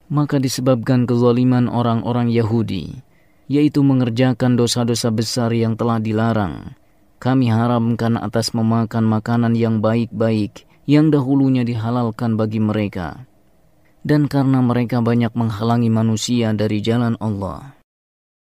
Maka disebabkan kezaliman orang-orang Yahudi, yaitu mengerjakan dosa-dosa besar yang telah dilarang, kami haramkan atas memakan makanan yang baik-baik yang dahulunya dihalalkan bagi mereka. Dan karena mereka banyak menghalangi manusia dari jalan Allah,